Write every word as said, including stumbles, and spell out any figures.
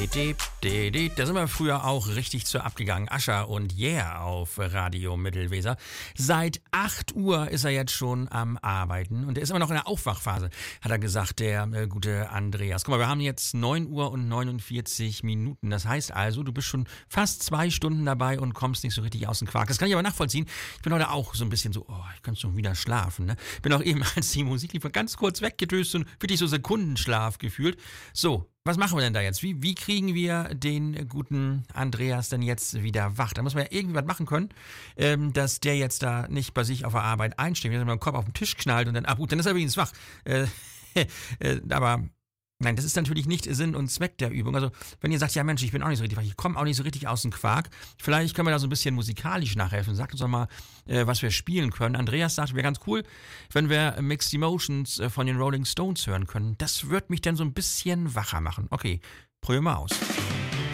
Da sind wir früher auch richtig zu abgegangen. Ascher und Yeah auf Radio Mittelweser. Seit acht Uhr ist er jetzt schon am Arbeiten und er ist immer noch in der Aufwachphase, hat er gesagt, der äh, gute Andreas. Guck mal, wir haben jetzt neun Uhr und neunundvierzig Minuten. Das heißt also, du bist schon fast zwei Stunden dabei und kommst nicht so richtig aus dem Quark. Das kann ich aber nachvollziehen. Ich bin heute auch so ein bisschen so, oh, ich könnte schon wieder schlafen. Ne? Bin auch eben, als die Musik lief, ganz kurz weggedöst und wirklich so Sekundenschlaf gefühlt. So. Was machen wir denn da jetzt? Wie, wie kriegen wir den guten Andreas denn jetzt wieder wach? Da muss man ja irgendwie was machen können, ähm, dass der jetzt da nicht bei sich auf der Arbeit einsteht, wenn er mit dem Kopf auf den Tisch knallt und dann, ah gut, dann ist er übrigens wach. Äh, äh, aber nein, das ist natürlich nicht Sinn und Zweck der Übung. Also wenn ihr sagt, ja Mensch, ich bin auch nicht so richtig wach, ich komme auch nicht so richtig aus dem Quark, vielleicht können wir da so ein bisschen musikalisch nachhelfen. Sagt uns doch mal, äh, was wir spielen können. Andreas sagt, wäre ganz cool, wenn wir Mixed Emotions äh, von den Rolling Stones hören können. Das wird mich dann so ein bisschen wacher machen. Okay, probieren wir aus.